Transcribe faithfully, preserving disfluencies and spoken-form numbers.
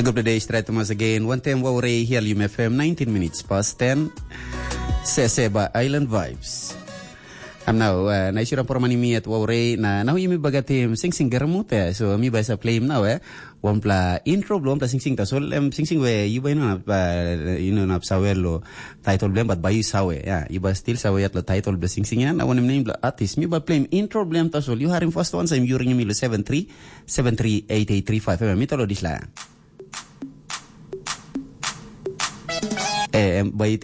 good day, straight to us again. One time wow ray here, U M F M, nineteen minutes past ten. Seseba Island Vibes. I'm now, uh, naisura por manimi at wow ray na nahu imi bagatim sing sing garamut eh. So mi ba sa play now eh. One pla intro blom pla sing sing ta sol em sing sing we you ba no na you know na sawelo title blem but bayu sawe yeah you ba still sawe at lo title bla sing sing yan awan name bla artist mi ba play intro blem ta sol you harim first one sa mi ring mi lo seven three seven three eight eight three five mi to lo disla eh by